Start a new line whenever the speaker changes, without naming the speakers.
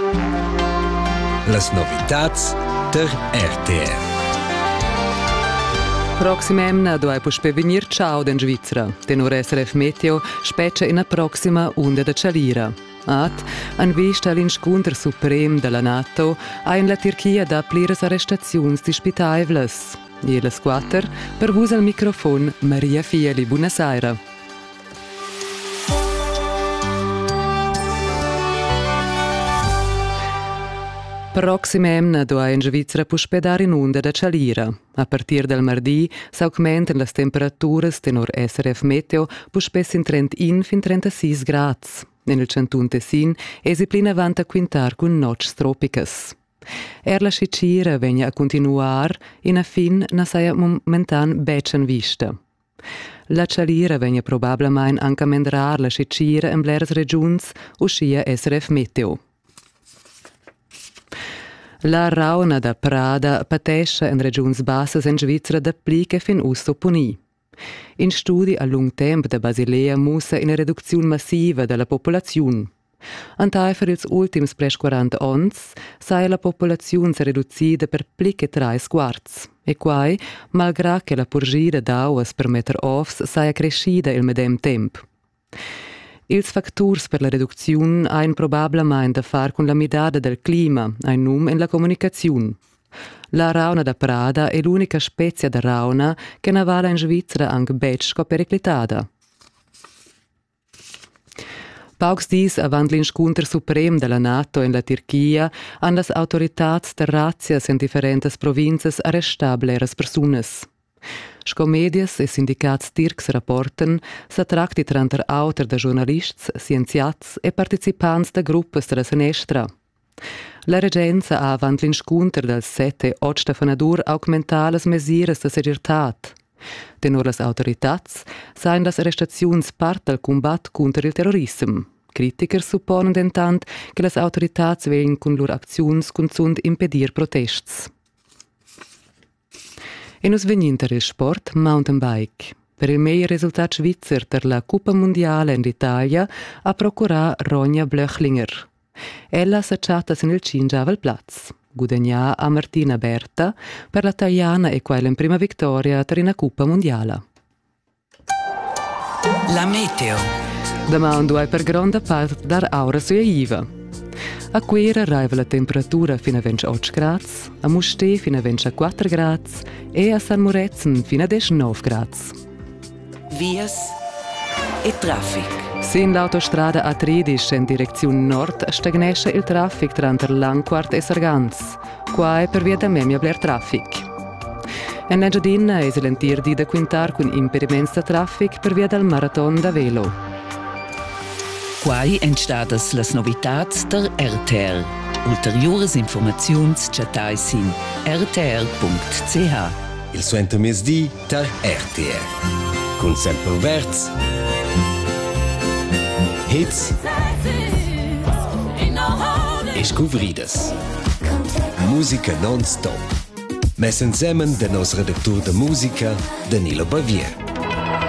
Las novitats der RTR.
Proximemna dovai puspei venir ciao den Svizzera. Tenor SRF Meteo specie in a proxima onda da Cialira. An vista all'inscontro suprem della NATO ha in la Turchia da pliras arrestaziuns dispitaivlas. E le squatter per vus al microfon Maria Fieli. Buonasera. Proximemna dovai in Svizzera puspedare in onda da Cialira. A partir del mardi s'augmentan las temperaturas tenor SRF Meteo puspes in 31 fin 36 grads. Nel Cantun Tessin esi plina vanta quintar cun notgs tropicas. La scicira vegna a continuar in a fin na saia momentan becen vista. La Cialira vegna probablemein anca mendrar la scicira in bleras regiuns uscia SRF Meteo. La rauna da Prada patesce in regions bassas in Svizzera da plica fin usto puni. In studi a lung temp da Basilea mussa in reduzione massiva della popolazione. Antai per ils ultims pres 40 ans sai la popolazione si riducida per plica 3 quarts. E quai, malgrà che la purgida d'auas per meter offs sai crescida il medem temp. Ils factors per la reduzione han probablemente da far con la midada del clima, ein num in la comunicazione. La rauna da Prada è l'unica spezia da rauna che navala in Svizzera anche becco periclitada. Paucs dis avant l'inscontro suprem della NATO in la Turchia han las autoritats de razzias in differentes provinces arrestab leras persunas. Scomedias e sindicats turcs rapporten s'attracti tranter auter da giornalists, scienziats e participants da gruppas della Senestra. La regenza ha avant l'inscontro del 7 e 8 stefanadur augmentà las mesiras da segirtat. Tenor las autoritats sain las arrestaziuns part del combat contra il terrorism. Critiker supponen dentant che las autoritats vegn con lur acziuns consund impedir protests. E nus veninter il sport mountain bike. Per il meglio risultato svizzer per la Coppa Mondiale in Italia ha procurato Ronja Blöchlinger. Ella s'acciatta sin il cingiavel Platz. Gudagnà a Martina Berta per la italiana e quella in prima vittoria per una Coppa Mondiale.
La meteo.
Domando è per grande parte dar aura sua iva. A Quera arriva la temperatura fino a 28 gradi, a Musté fino a 24 gradi e a San Moretzen fino a 19 gradi.
Vias e traffic.
Sin l'autostrada A13 in direzione nord stagnesce il traffic tra Langquart e Sargans, qua è per via da memia bler traffic. En Engadina è l'entir di da quintar con impediments da traffic per via del marathon da velo.
Quai entstadas las novitats der RTR. Ulteriores informaziuns chatai sin rtr.ch.
Il suenter mesdi der RTR. Con sempre verts. Hits. E scuvridas. Musica non-stop. Mes insieme del nostro redactor de musica, Danilo Bavier.